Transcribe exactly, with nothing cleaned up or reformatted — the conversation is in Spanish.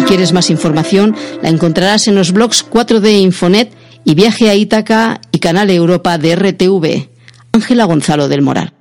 quieres más información, la encontrarás en los blogs cuatro D Infonet y Viaje a Ítaca y Canal Europa de R T V. Ángela Gonzalo del Moral.